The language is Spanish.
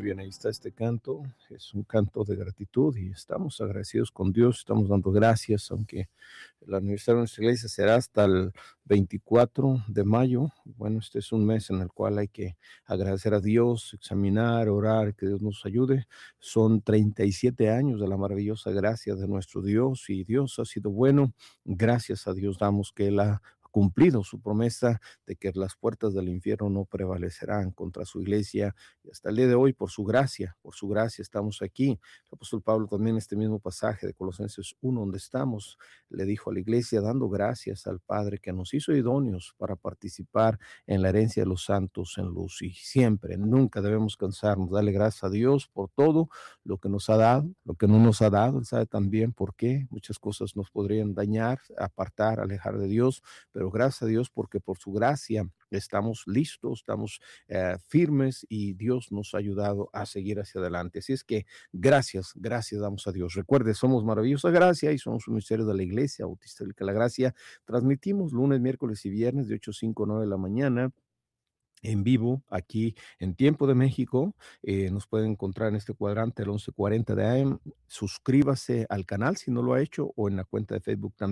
bien, ahí está este canto, es un canto de gratitud y estamos agradecidos con Dios, estamos dando gracias, aunque el aniversario de nuestra iglesia será hasta el 24 de mayo. Bueno, este es un mes en el cual hay que agradecer a Dios, examinar, orar, que Dios nos ayude. Son 37 años de la maravillosa gracia de nuestro Dios y Dios ha sido bueno. Gracias a Dios damos que Él ha cumplido su promesa de que las puertas del infierno no prevalecerán contra su iglesia y hasta el día de hoy por su gracia estamos aquí. El apóstol Pablo también en este mismo pasaje de Colosenses 1 donde estamos le dijo a la iglesia dando gracias al Padre que nos hizo idóneos para participar en la herencia de los santos en luz y siempre, nunca debemos cansarnos, darle gracias a Dios por todo lo que nos ha dado, lo que no nos ha dado, Él sabe también por qué, muchas cosas nos podrían dañar, apartar, alejar de Dios, pero gracias a Dios porque por su gracia estamos listos, estamos firmes y Dios nos ha ayudado a seguir hacia adelante. Así es que gracias damos a Dios. Recuerde, somos Maravillosa Gracia y somos un ministerio de la Iglesia Bautista de la Gracia. Transmitimos lunes, miércoles y viernes de 8 a 5, 9 de la mañana en vivo aquí en Tiempo de México. Nos pueden encontrar en este cuadrante el 1140 de AM. Suscríbase al canal si no lo ha hecho o en la cuenta de Facebook también.